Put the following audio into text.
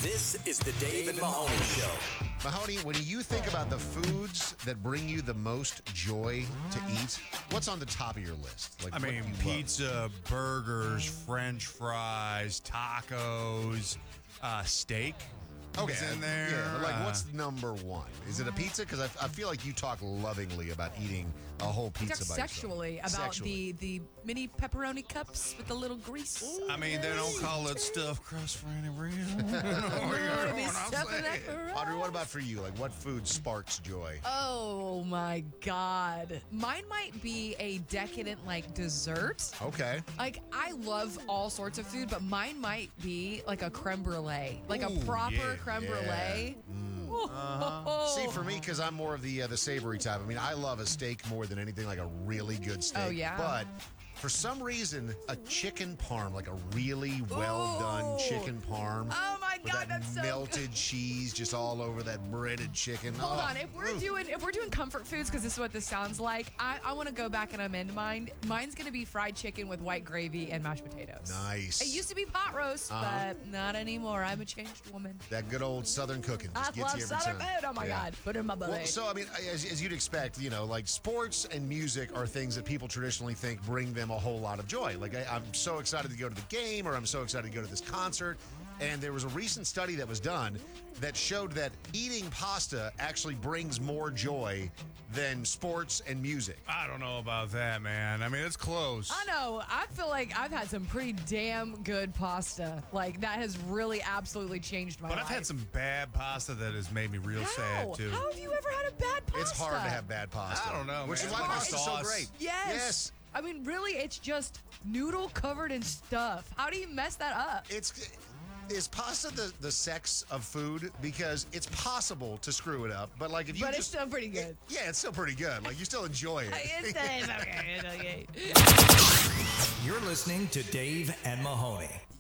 This is the Dave and Mahoney Show. Mahoney, when you think about the foods that bring you the most joy to eat, what's on the top of your list? Like, I what mean, do you pizza, love? burgers, French fries, tacos, steak. Okay, is in there. Yeah, but like, what's number one? Is it a pizza? Because I feel like you talk lovingly about eating a whole We pizza talk by sexually yourself. about Sexually. the mini pepperoni cups with the little grease. I mean, they don't call it stuffed crust for any reason. Be stuffing that Audrey, what about for you? Like, what food sparks joy? Oh my God. Mine might be a decadent like dessert. Okay. Like I love all sorts of food, but mine might be like a creme brulee, like Ooh, a proper yeah, creme yeah. brulee. See, for me, because I'm more of the savory type. I mean, I love a steak more than anything, like a really good steak. Oh, yeah? But for some reason, a chicken parm, like a really well done Ooh. chicken parm. Oh my with God, that that's so melted cheese just all over that breaded chicken. Hold Oh, on, if we're doing comfort foods, because this is what this sounds like, I want to go back and amend mine. Mine's gonna be fried chicken with white gravy and mashed potatoes. Nice. It used to be pot roast, but not anymore. I'm a changed woman. That good old Southern cooking I just gets love you every Southern time. food. Oh my Yeah. God, put it in my belly. Well, so, I mean, as you'd expect, you know, like sports and music are things that people traditionally think bring them a whole lot of joy. Like, I'm so excited to go to the game, or I'm so excited to go to this concert. And there was a recent study that was done that showed that eating pasta actually brings more joy than sports and music. I don't know about that, man. I mean, it's close. I know. I feel like I've had some pretty damn good pasta. Like that has really absolutely changed my But life. I've had some bad pasta that has made me real sad, too. How have you ever had a bad pasta? It's hard to have bad pasta. I don't know, Which man. is why It's pasta is so sauce. great. Yes. I mean, really, it's just noodle covered in stuff. How do you mess that up? Is pasta the sex of food? Because it's possible to screw it up, but like if you But just, it's still pretty good. yeah, it's still pretty good. Like you still enjoy it. It's okay. You're listening to Dave and Mahoney.